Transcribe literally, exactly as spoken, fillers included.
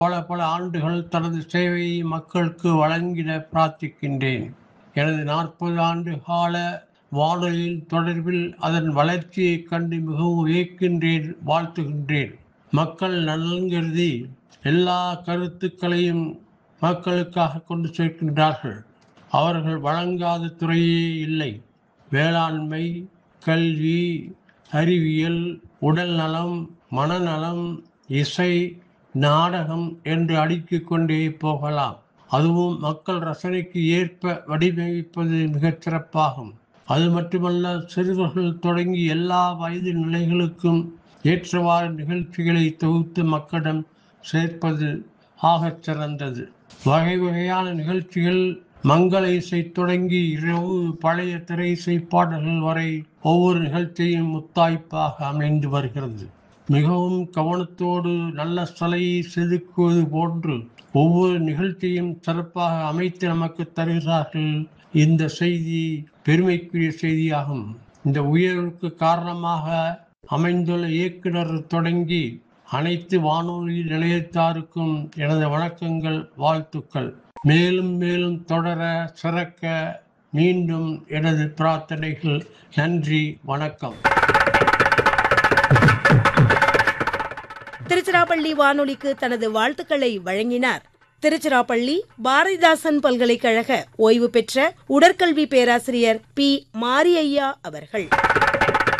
பல பல ஆண்டுகள் தனது சேவையை மக்களுக்கு வழங்கிட பிரார்த்திக்கின்றேன். எனது நாற்பது ஆண்டு கால வானொலியின் தொடர்பில் அதன் வளர்ச்சியைக் கண்டு மிகவும் வியக்கின்றேன், வாழ்த்துகின்றேன். மக்கள் நலன் கருதி எல்லா கருத்துக்களையும் மக்களுக்காக கொண்டு சேர்க்கின்றார்கள். அவர்கள் வழங்காத துறையே இல்லை. வேளாண்மை, கல்வி, அறிவியல், உடல் நலம், மனநலம், இசை, நாடகம் என்று அடுக்கிக் கொண்டே போகலாம். அதுவும் மக்கள் ரசனைக்கு ஏற்ப வடிவமைப்பது மிகச் சிறப்பாகும். அது மட்டுமல்ல, சிறுவர்கள் தொடங்கி எல்லா வயது நிலைகளுக்கும் ஏற்றவாறு நிகழ்ச்சிகளை தொகுத்து மக்களிடம் சேர்ப்பது ஆகச் சிறந்தது. வகை வகையான நிகழ்ச்சிகள் மங்கள இசை தொடங்கி இரவு பழைய திரை இசை பாடல்கள் வரை ஒவ்வொரு நிகழ்ச்சியும் முத்தாய்ப்பாக அமைந்து வருகிறது. மிகவும் கவனத்தோடு நல்ல சலையை செதுக்குவது போன்று ஒவ்வொரு நிகழ்ச்சியும் சிறப்பாக அமைத்து நமக்கு தருகிறார்கள். இந்த செய்தி பெருமைக்குரிய செய்தியாகும். இந்த உயர்வுக்கு காரணமாக அமைந்துள்ள இயக்குனர் தொடங்கி அனைத்து வானொலி நிலையத்தாருக்கும் எனது வணக்கங்கள், வாழ்த்துக்கள். மேலும் மேலும் தொடர சிறக்க மீண்டும் எனது பிரார்த்தனைகள். நன்றி, வணக்கம். திருச்சிராப்பள்ளி வானொலிக்கு தனது வாழ்த்துக்களை வழங்கினார் திருச்சிராப்பள்ளி பாரதிதாசன் பல்கலைக்கழக ஓய்வு பெற்ற உடற்கல்வி பேராசிரியர் பி மாரியையா அவர்கள்.